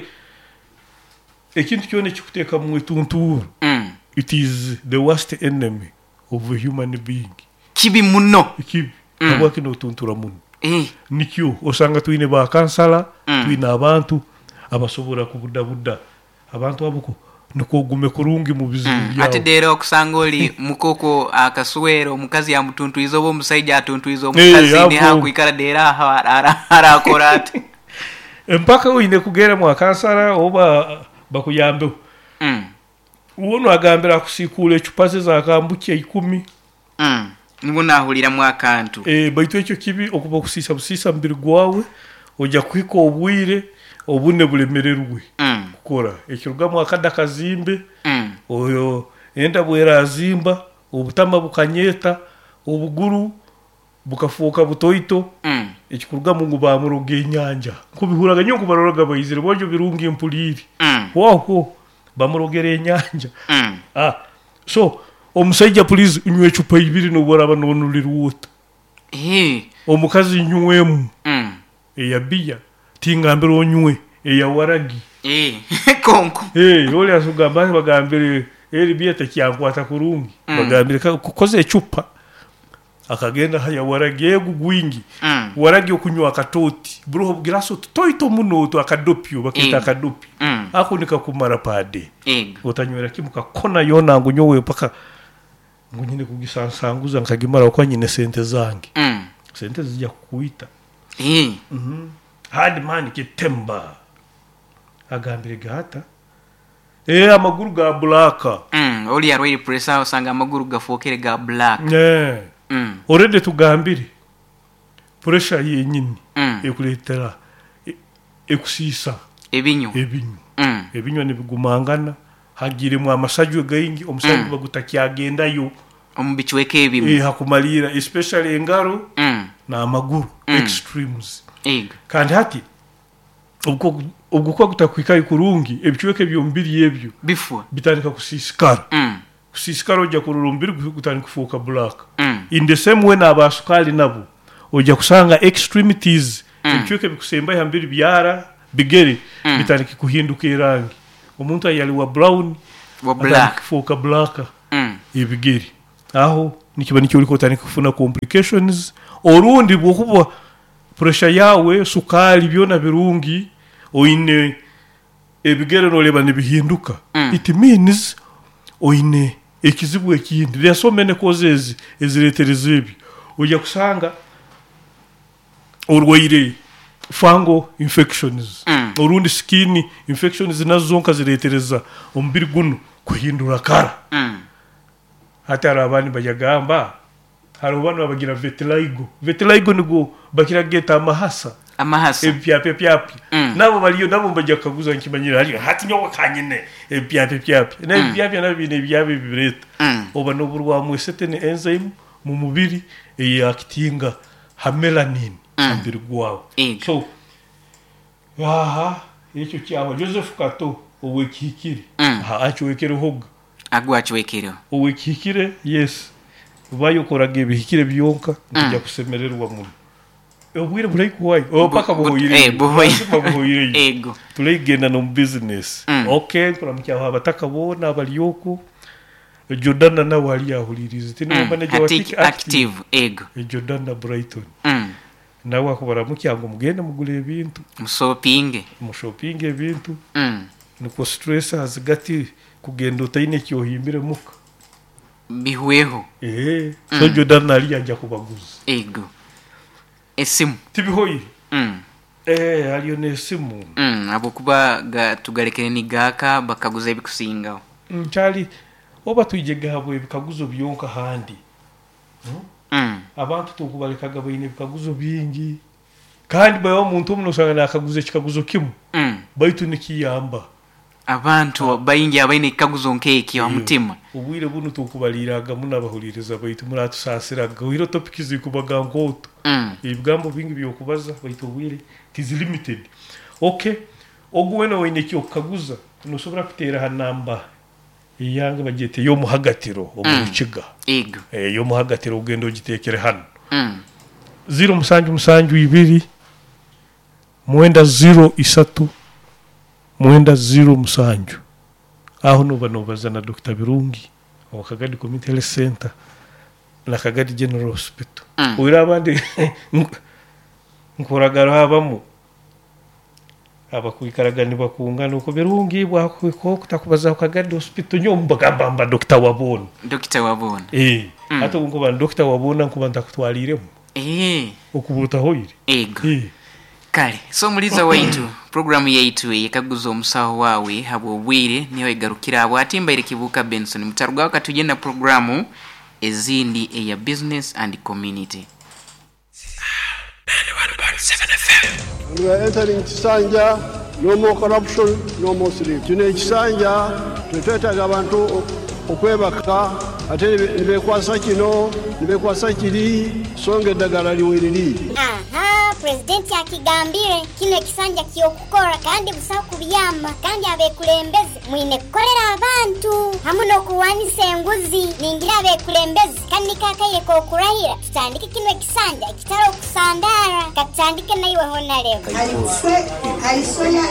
ekintu cyone kikuteka mu etunturu mm. it is the worst enemy of a human being kibi muno kibi mm. abwa kino tuntura muno eh nikyo osanga tuine ba kansala mm. tuine abantu abasobora kubudabuda abantu abuko nuko gume kurungi mu bizibu mm. byao ate dero kusangoli mukoko akaswero mukazi ya mutuntu izobo musaija atuntu izo mukazi hey, ne hakuikara dera ara ara korate empaka uine kugera mu kansala oba bakuyambe mm. uwono agambira kusikule chupaze za kambuki ikumi mm. nibo nahulira mu akantu eh baito ekyo kibi okuba kusisa busisa mbiri gwawe oja kwiko obwire obune bulemererwe mm. kukora ekiruga mu akada kazimbe mm. oyo enda bwera azimba obutama bukanyeta obuguru bukafuka butoito mm. ekikuruga mu nguba muroge enyanja kubihuraga nyungu baroraga bayizire bojo birungi impuliri mm. wako bamurogere enyanja mm. ah so omusajja please unywe chupa ibiri no boraba nonulira wota eh omukazi nywemu mm. eya biya tingambira onywe eya waragi eh konko eh ole asugamba bagambire eri biya takyankwata kurungi mm. bagambire kukoze chupa akagenda haya waragi egugwingi mm. waragi okunywa akatoti bro graso toito muno to akadopio bakita mm. akadopi mm. akunika kumara pade eg utanywera kimuka kona yona ngo nyowe paka ngo nyine kugisansanguza nkagimara kwa nyine sente zange mm. sente zijya kuita eh mhm hard man kitemba agambire gata eh amaguru ga black mm oli yarwe pressure usanga amaguru gafokere ga black ne mm. already tugambire pressure yenyini mm. ekuletera e, ekusisa ebinyo ebinyo mm. ebinyo nibigumangana hagire mu amasajwe gaingi omusajwe mm. bagutakyagenda yo ombichweke ebimu eh hakumalira especially engaro mm. na amaguru mm. extremes eg kandi hati ubwo ubwo kwa gutakwika ikurungi ebichweke byombiri ebyo bifwa bitandika kusisikara mm. kusisikara ojja kururumbiri gutandika kufuka black mm. in the same way na abasukali nabo ojja kusanga extremities ebicuuka bikusemba hambiri byara bigere bitandika kuhinduka irangi omuntu ayali wa brown wa black foka black mm. ebigere aho nikiba nicyo uri kutandika kufuna complications orundi bwokuba pressure yawe sukali byona birungi oine ebigere no leba nibihinduka mm. it means oine ekizibu ekindi there are so many causes eziretereza ebi ujya kusanga urwaire fungal infections mm. orundi skin infections nazonka ziretereza omubiri guno kuhindura kara mm. hata arabani bajagamba harubano bagira vitiligo vitiligo nigo bakira geta amahasa amahasa ebyape byape mm. nabo baliyo nabo bajya kaguza nkimanyira hari hati nyo kanyene ebyape byape na ebyape na bine byabe bibireta mm. oba no burwa mu setene enzyme mu mubiri eyakitinga ha melanin ambiri mm. gwawo so aha icyo cyaho Joseph Kato owekikire mm. ha achwekere hoga agwachwekere owekikire yes bayo koraga ebihikire byonka kujya kusemererwa mu obwire burayikuwaye opaka bohoyire eh bohoyire ego tulegenda no business mm. okay kuramukyaho abatakabona abaliyoko Jordan na wali yahulirize tino mm. manager wa active, active ego Jordan na Brighton mm. nawe akubara mukyango mugende mugule ebintu musopinge mushopinge ebintu mm. niko stress azigati kugenda utayine cyohimbire muka bihweho eh mm. so Jordan ali ajya kubaguza ego esimu tibihoyi mm. eh aliyo nesimu mm. abo kuba ga tugarekene ni gaka bakaguza ebikusingaho nchali oba twijega habo ebikaguzo byonka handi no mm. abantu tukubalikaga bayine ebikaguzo bingi kandi bayo omuntu omwe nosanga nakaguze kikaguzo kimu mm. baitu nikiyamba abantu bayingi abaine ikaguzo nkeki wa mutima ubwire buno tukubaliraga munabahuliriza baitu muratusasiraga wiro topic zikubaga ngoto mm. ibigambo bingi byokubaza baitu ubwire is limited okay ogwena wine kyo kaguza nusobora kutera hanamba iyanga bagete yo muhagatiro omukiga ego eh yo muhagatiro ugendo gitekere hano mm. zero musanju musanju ibiri mwenda zero isatu mwenda zero musanju aho no banobaza na Doctor Birungi wakagadi community health center na kagadi general hospital mm. uira abandi nkoragara habamo abakuikaragani bakungana uko Birungi bwako kutakubaza kagadi hospital nyomba gabamba Doctor Wabona Doctor Wabona eh mm. ato ngo ba Doctor Wabona nkubanda kutwaliremo eh okubuta hoyire ego eh kale so muliza waitu programu yaitu yekaguza omusaho wawe habo bwire niyo igarukira abo atimba ire kibuka Benson mutaruga wakatugenda programu ezindi eya business and community ninety-one point seven F M. We are entering Kisanja, no more corruption, no more sleep. Tune Kisanja, tutetaga abantu okwebaka ate nibekwasa kino nibekwasa kiri songe dagala liwiriri. Aha, president yakigambire kino Kisanja kiyokukora kandi busa kubiyamba kandi abekulembeze mwine kukolera abantu hamuno kuwanisa enguzi ningira abekulembeze kandi kakaye ko kurahira tutandike kino Kisanja kitaro kusandara katandike naiwe honalebo alifwe alisoya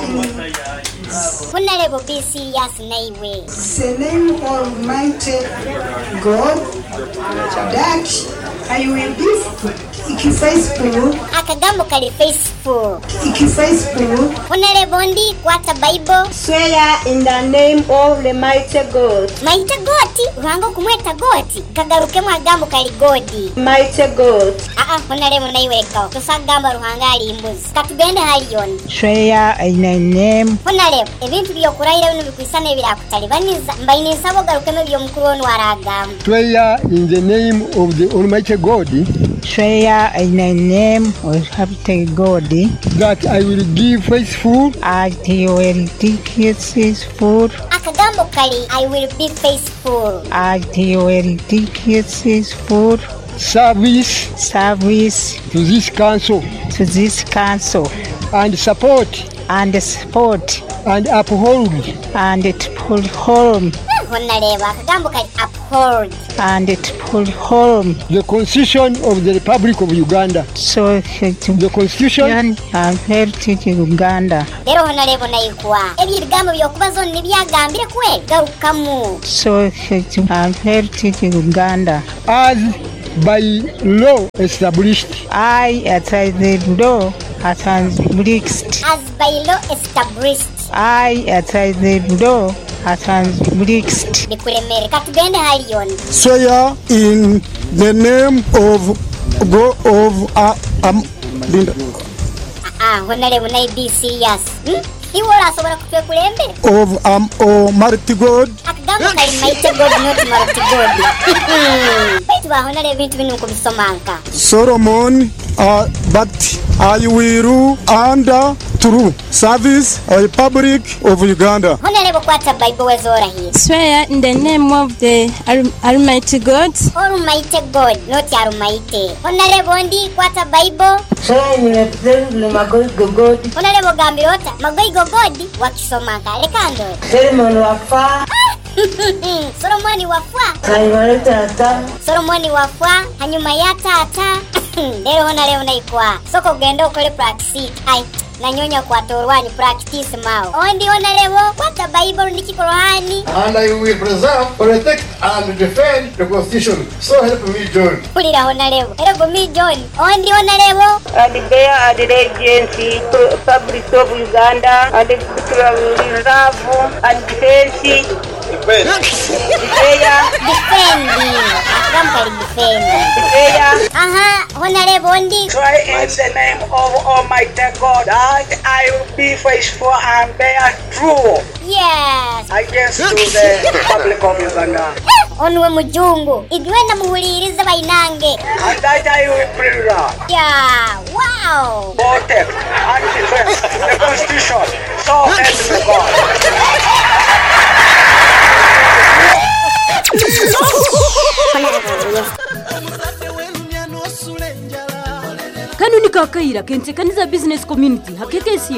honalebo be serious naiwe the name of Almighty God that I will be faithful akagambo kali faithful faithful honalebo ndi kwata Bible swear in the name of the mighty God mighty God wango kumweta God kagaruke mwagambo kali God mighty God ah ah honalebo naiwe ka tusagamba ruhangali imbuzi katugende haliyon swear in the name honalebo ebintu byo kurayira bino bikwisana ebirakutalibaniza mbayine nsabo garukeme byo mukuru wonu waragamba Swear in the name of the Almighty God swear in the name of Almighty God that I will be faithful I will be faithful akagambo kali I will be faithful I will be faithful service service to this council to this council and support and support and uphold and uphold honalebo akagambo kali uphold uphold and to uphold the Constitution of the Republic of Uganda. so that The Constitution and heritage Uganda. rero honorable Naikwa ebigambo byokubazo nibyagambire kweli garukamu So that and heritage Uganda. as by law established. I at the law at Brixed. as by law established I at the law at Brixed. nikuremere katugende haliyoni Swear in the name of go of uh, um, Linda, ah honorable Naibi serious hmm? iwo rasobora kutwekulembere of um Almighty God, akagambo kali mighty god not mighty god betu ba honorable bintu binu kubisomanka Solomon, uh, but I will rule under true service of the Republic of Uganda. honorable kwata bible wezora hii Swear in the name of the Al- Almighty God. almighty god not almighty honorable ndi kwata bible honorable gambirota magoigo god wakisomanka lekando Solomoni wafwa Solomoni wafwa hanyuma ya tata lero hona leo naikwa soko genda ukole practice ai nanyonya kwa torwani practice mao ondi hona leo kwata bible ndiki Qur'ani and I will preserve, protect and defend the Constitution. So help me John. kulira hona leo ero mi John ondi hona leo and bear and agency public of Uganda and reserve and defense Bear defendi akamkali defendi Bear aha hona leo ndi try in the name of Almighty God that I will be faithful and bear true yes against to the public of Uganda onwe mujungu igwena muhuliriza bainange and that I will preserve yeah wow protect and defend the Constitution. So help me God. Kanuni kakayira kentekaniza business community hakekesi